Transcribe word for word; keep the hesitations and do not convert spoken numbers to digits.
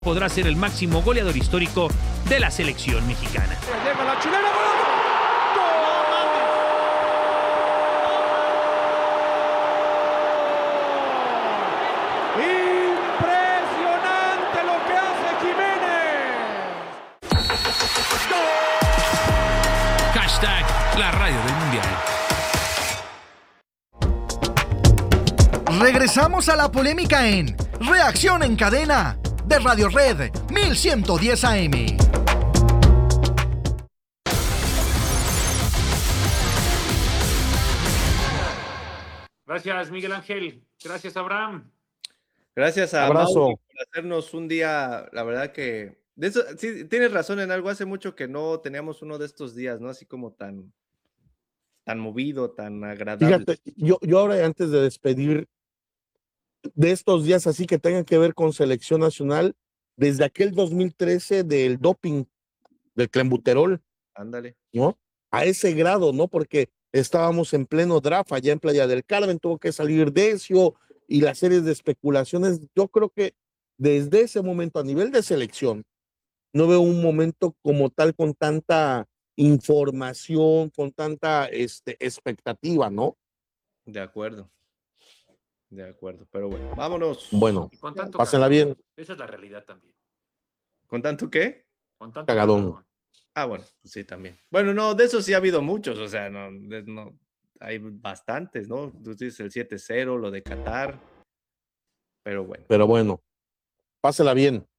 podrá ser el máximo goleador histórico de la selección mexicana. Llega la chilena, impresionante lo que hace Jiménez. Hashtag la radio del mundial. Regresamos a la polémica en Reacción en Cadena de Radio Red mil ciento diez A M. Gracias, Miguel Ángel. Gracias, Abraham. Gracias a Abrazo. Mauri por hacernos un día, la verdad que... De eso, sí, tienes razón en algo, hace mucho que no teníamos uno de estos días, ¿no? Así como tan, tan movido, tan agradable. Fíjate, yo, yo ahora antes de despedir de estos días así que tengan que ver con selección nacional, desde aquel dos mil trece del doping, del clenbuterol, Ándale. ¿no? A ese grado, ¿no? Porque estábamos en pleno draft allá en Playa del Carmen, tuvo que salir Decio y las series de especulaciones. Yo creo que desde ese momento, a nivel de selección, no veo un momento como tal con tanta información, con tanta este, expectativa, ¿no? De acuerdo. De acuerdo, pero bueno, vámonos. Bueno, Y con tanto pásenla cagadón. bien. Esa es la realidad también. ¿Con tanto qué? Con tanto Cagadón. cagadón. Ah, bueno, pues sí, también. Bueno, no, de eso sí ha habido muchos, o sea, no, de- no hay bastantes, ¿no? Tú dices el siete cero, lo de Qatar, pero bueno. Pero bueno, pásenla bien.